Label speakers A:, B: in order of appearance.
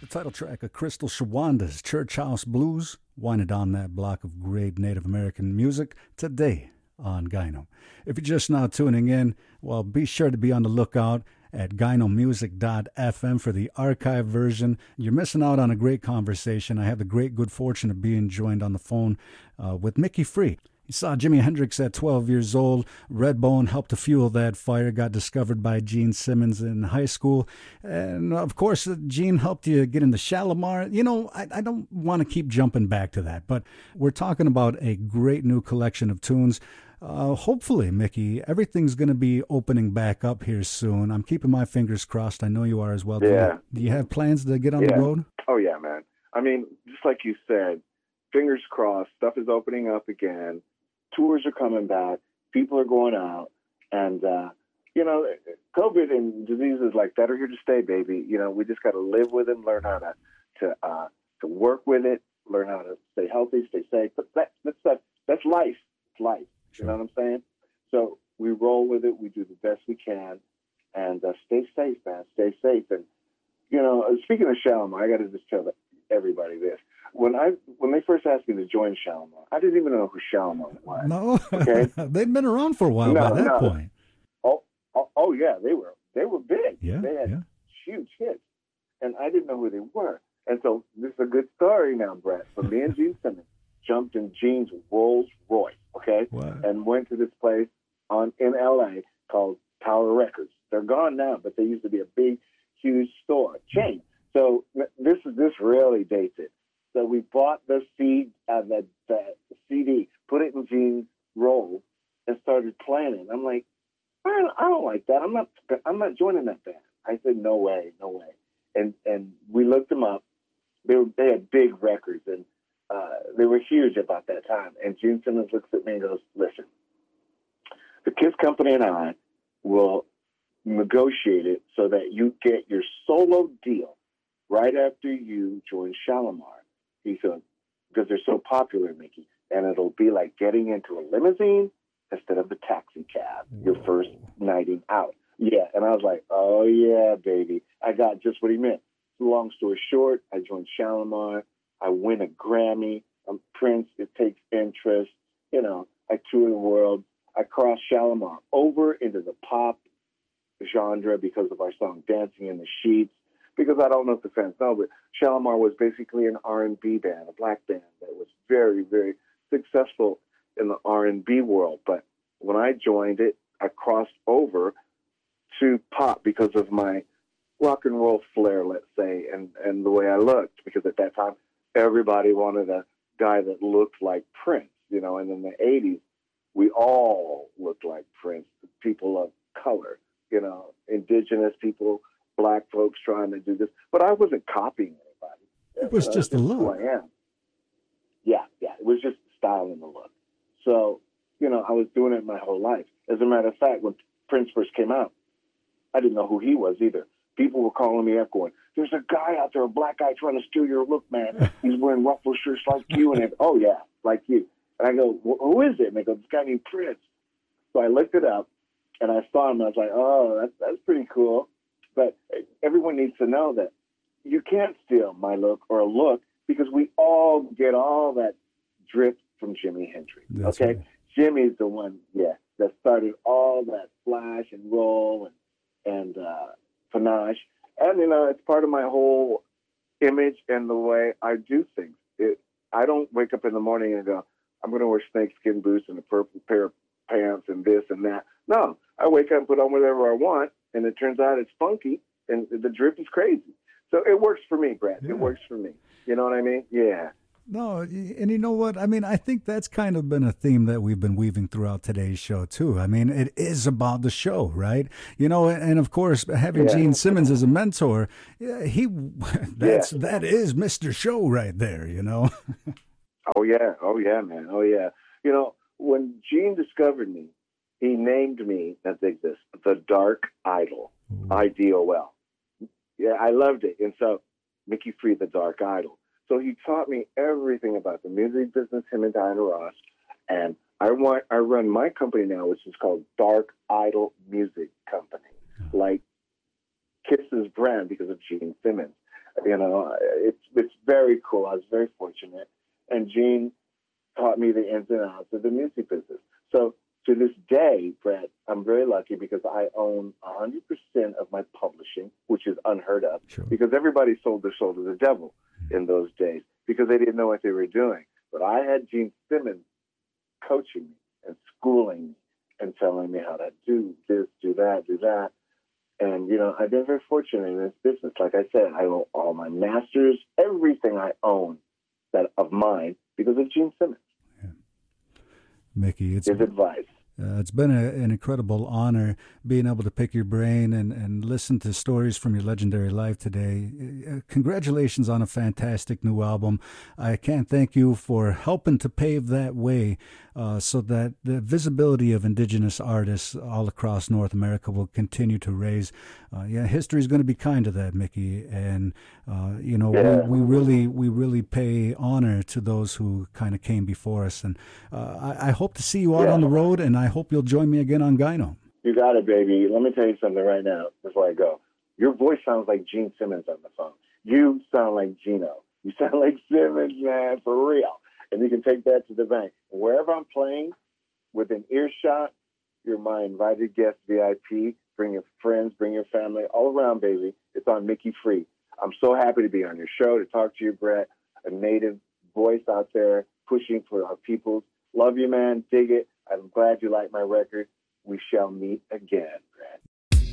A: title track of Crystal Shawanda's Church House Blues, winding down that block of great Native American music today on Gyno. If you're just now tuning in, well, be sure to be on the lookout at gynomusic.fm for the archive version. You're missing out on a great conversation. I have the great good fortune of being joined on the phone with Mickey Free. He saw Jimi Hendrix at 12 years old. Redbone helped to fuel that fire, got discovered by Gene Simmons in high school. And, of course, Gene helped you get into Shalimar. You know, I don't want to keep jumping back to that, but we're talking about a great new collection of tunes. Hopefully, Mickey, everything's going to be opening back up here soon. I'm keeping my fingers crossed. I know you are as well.
B: Yeah.
A: Do you have plans to get on the road?
B: Oh, yeah, man. I mean, just like you said, fingers crossed, stuff is opening up again. Tours are coming back. People are going out. And, you know, COVID and diseases like that are here to stay, baby. You know, we just got to live with it, learn how to work with it, learn how to stay healthy, stay safe. But that's life. It's life.
A: Sure.
B: You know what I'm saying? So we roll with it. We do the best we can. And stay safe, man. Stay safe. And, you know, speaking of Shalimar, I got to just tell everybody this. When they first asked me to join Shalimar, I didn't even know who Shalimar was.
A: No,
B: okay,
A: they'd been around for a while by that point.
B: Oh yeah, they were big.
A: Yeah,
B: they had huge hits, and I didn't know who they were. And so this is a good story now, Brett. So me and Gene Simmons jumped in Gene's Rolls Royce, okay, and went to this place in L.A. called Tower Records. They're gone now, but they used to be a big, huge store chain. So this really dates it. So we bought the CD, put it in Gene's roll, and started playing it. I'm like, I don't like that. I'm not joining that band. I said, no way. And we looked them up. They had big records, and they were huge about that time. And Gene Simmons looks at me and goes, listen, the Kiss Company and I will negotiate it so that you get your solo deal right after you join Shalimar. He said, because they're so popular, Mickey, and it'll be like getting into a limousine instead of a taxi cab, your first nighting out. Yeah, and I was like, oh, yeah, baby. I got just what he meant. Long story short, I joined Shalimar. I win a Grammy. I'm Prince. It takes interest. You know, I tour the world. I crossed Shalimar over into the pop genre because of our song Dancing in the Sheets. Because I don't know if the fans know, but Shalimar was basically an R&B band, a black band that was very, very successful in the R&B world. But when I joined it, I crossed over to pop because of my rock and roll flair, let's say, and the way I looked. Because at that time, everybody wanted a guy that looked like Prince, you know. And in the 80s, we all looked like Prince, people of color, you know, indigenous people, black folks trying to do this, but I wasn't copying anybody.
A: It was just the look.
B: Who I am. Yeah. It was just the style and the look. So, you know, I was doing it my whole life. As a matter of fact, when Prince first came out, I didn't know who he was either. People were calling me up going, there's a guy out there, a black guy trying to steal your look, man. He's wearing ruffle shirts like you. And oh, yeah, like you. And I go, who is it? And they go, this guy named Prince. So I looked it up, and I saw him, and I was like, oh, that's pretty cool. But everyone needs to know that you can't steal my look or a look because we all get all that drip from Jimi Hendrix.
A: That's
B: okay?
A: Right.
B: Jimmy's the one, that started all that flash and roll and panache. And, you know, it's part of my whole image and the way I do things. I don't wake up in the morning and go, I'm going to wear snakeskin boots and a purple pair of pants and this and that. No, I wake up and put on whatever I want. And it turns out it's funky, and the drip is crazy. So it works for me, Brad.
A: Yeah.
B: It works for me. You know what I mean? Yeah.
A: No, and you know what? I mean, I think that's kind of been a theme that we've been weaving throughout today's show, too. I mean, it is about the show, right? You know, and of course, having Gene Simmons as a mentor, that is Mr. Show right there, you know?
B: Oh, yeah, man. Oh, yeah. You know, when Gene discovered me, he named me, that exists, the Dark Idol, IDOL. Yeah, I loved it. And so, Mickey Free, the Dark Idol. So he taught me everything about the music business, him and Diana Ross. And I run my company now, which is called Dark Idol Music Company, like Kiss's brand because of Gene Simmons. You know, it's very cool. I was very fortunate, and Gene taught me the ins and outs of the music business. So to this day, Brett, I'm very lucky because I own 100% of my publishing, which is unheard of,
A: Sure.
B: because everybody sold their soul to the devil in those days because they didn't know what they were doing. But I had Gene Simmons coaching me and schooling me and telling me how to do this, do that, do that. And, you know, I've been very fortunate in this business. Like I said, I own all my masters, everything I own that of mine because of Gene Simmons.
A: Yeah. Mickey,
B: His advice.
A: It's been an incredible honor being able to pick your brain and listen to stories from your legendary life today. Congratulations on a fantastic new album. I can't thank you for helping to pave that way so that the visibility of indigenous artists all across North America will continue to raise. History is going to be kind to that, Mickey. And, we really pay honor to those who kind of came before us. And I hope to see you out on the road, and I hope you'll join me again on Gyno.
B: You got it, baby. Let me tell you something right now before I go. Your voice sounds like Gene Simmons on the phone. You sound like Gino. You sound like Simmons, man, for real. And you can take that to the bank. Wherever I'm playing, within earshot, you're my invited guest VIP. Bring your friends, bring your family, all around, baby. It's on Mickey Free. I'm so happy to be on your show, to talk to you, Brett, a native voice out there pushing for our peoples. Love you, man. Dig it. I'm glad you like my record. We shall meet again.